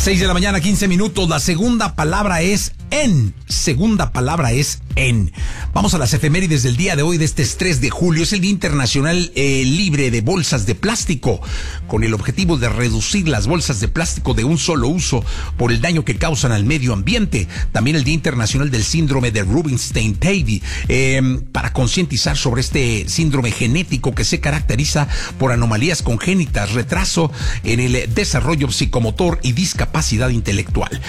6 de la mañana, 15 minutos. La segunda palabra es en. Segunda palabra es en. Vamos a las efemérides del día de hoy, de este 3 de julio. Es el Día Internacional Libre de Bolsas de Plástico, con el objetivo de reducir las bolsas de plástico de un solo uso por el daño que causan al medio ambiente. También el Día Internacional del Síndrome de Rubinstein-Davy, para concientizar sobre este síndrome genético que se caracteriza por anomalías congénitas, retraso en el desarrollo psicomotor y discapacidad intelectual.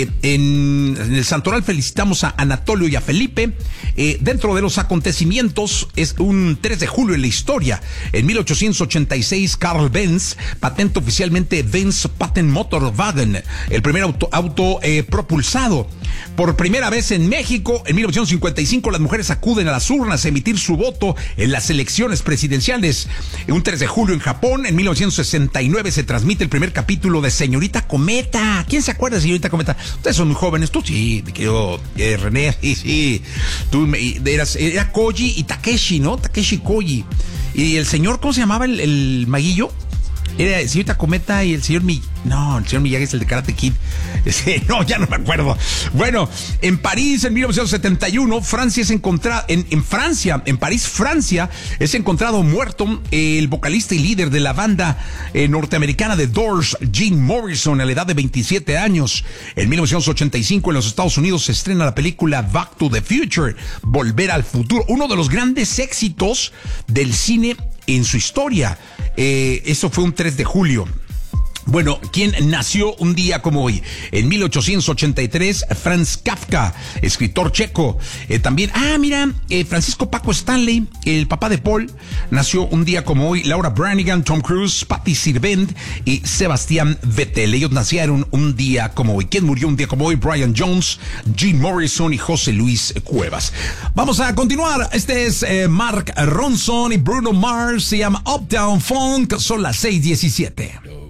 En el Santoral felicitamos a Anatolio y a Felipe. Dentro de los acontecimientos, es un 3 de julio en la historia. En 1886, Carl Benz patenta oficialmente Benz Patent Motorwagen, el primer auto propulsado. Por primera vez en México, en 1955, las mujeres acuden a las urnas a emitir su voto en las elecciones presidenciales. Un 3 de julio en Japón, en 1969, se transmite el primer capítulo de Señorita Cometa. ¿Quién se acuerda de Señorita Cometa? Ustedes son muy jóvenes. Tú sí, mi querido René, sí. Tú era Koji y Takeshi, ¿no? Takeshi Koji. Y el señor, ¿cómo se llamaba el maguillo? Era el señorita Cometa y el señor No, el señor Miyagi es el de Karate Kid. No, ya no me acuerdo. Bueno, en París, en 1971, Francia es encontrado, en París, Francia, es encontrado muerto el vocalista y líder de la banda norteamericana de Doors, Jim Morrison, a la edad de 27 años. En 1985, en los Estados Unidos, se estrena la película Back to the Future, Volver al Futuro, uno de los grandes éxitos del cine en su historia. Eso fue un 3 de julio. Bueno, ¿quién nació un día como hoy? En 1883, Franz Kafka, escritor checo. También, Francisco Paco Stanley, el papá de Paul, nació un día como hoy. Laura Branigan, Tom Cruise, Patti Sirvent y Sebastián Vettel. Ellos nacieron un día como hoy. ¿Quién murió un día como hoy? Brian Jones, Jim Morrison y José Luis Cuevas. Vamos a continuar. Este es Mark Ronson y Bruno Mars. Se llama Uptown Funk. Son las 6:17.